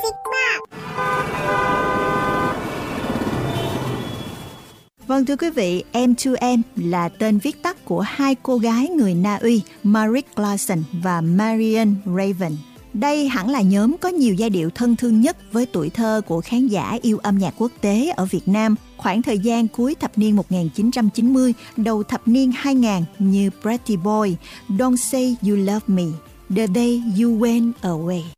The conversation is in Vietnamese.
Vâng thưa quý vị, M2M là tên viết tắt của hai cô gái người Na Uy, Marit Claassen và Marianne Raven. Đây hẳn là nhóm có nhiều giai điệu thân thương nhất với tuổi thơ của khán giả yêu âm nhạc quốc tế ở Việt Nam khoảng thời gian cuối thập niên 1990, đầu thập niên 2000 như Pretty Boy, Don't Say You Love Me, The Day You Went Away.